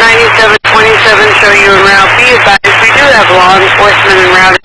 9727 show you en route. Be advised, we do have law enforcement en route